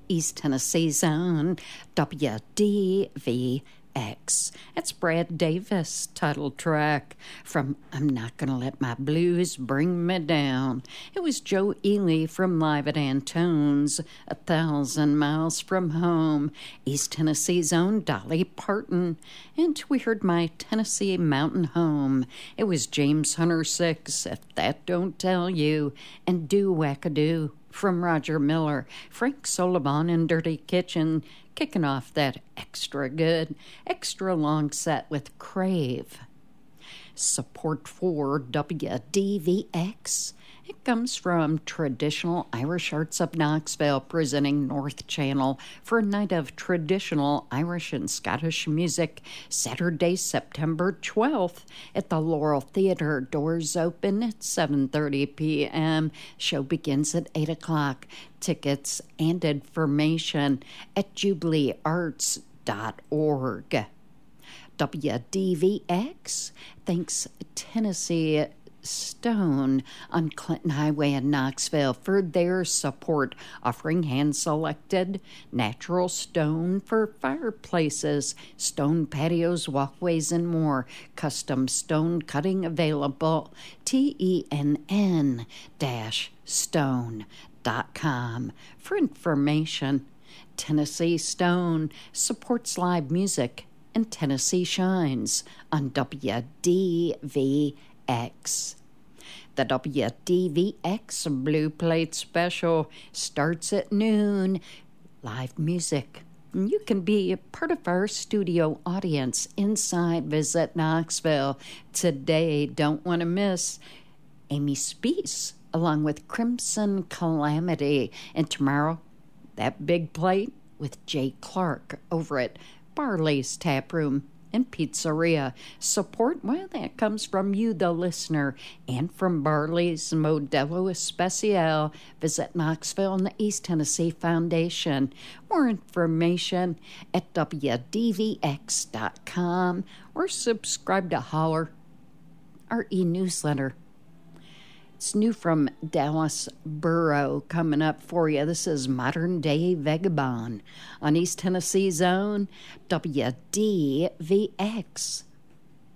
East Tennessee's own WDVX. That's Brad Davis' title track from I'm Not Gonna Let My Blues Bring Me Down. It was Joe Ely from Live at Antone's, 1,000 Miles from Home, East Tennessee's own Dolly Parton. And we heard My Tennessee Mountain Home. It was James Hunter 6, If That Don't Tell You, and Do Wackadoo from Roger Miller, Frank Sullivan and Dirty Kitchen, kicking off that extra good, extra long set with Crave. Support for WDVX. It comes from Traditional Irish Arts of Knoxville, presenting North Channel for a night of traditional Irish and Scottish music, Saturday, September 12th at the Laurel Theatre. Doors open at 7:30 p.m. Show begins at 8 o'clock. Tickets and information at jubileearts.org. WDVX thanks Tennessee Stone on Clinton Highway in Knoxville for their support, offering hand-selected natural stone for fireplaces, stone patios, walkways, and more. Custom stone cutting available. TENN-stone.com for information. Tennessee Stone supports live music, and Tennessee shines on WDVX. The WDVX Blue Plate Special starts at noon. Live music. You can be a part of our studio audience inside Visit Knoxville. Today, don't want to miss Amy Speece along with Crimson Calamity. And tomorrow, that big plate with Jay Clark over at Barley's Tap Room and Pizzeria. Support, well, that comes from you, the listener, and from Barley's Modelo Especial. Visit Knoxville and the East Tennessee Foundation. More information at WDVX.com or subscribe to Holler, our e-newsletter. It's new from Dallas Burrow coming up for you. This is Modern Day Vagabond on East Tennessee's own WDVX.